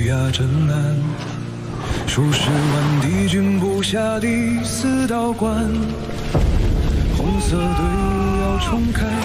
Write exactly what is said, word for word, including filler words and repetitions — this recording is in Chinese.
雨压真难。数十万敌军布下第四道关，红色队伍要重开。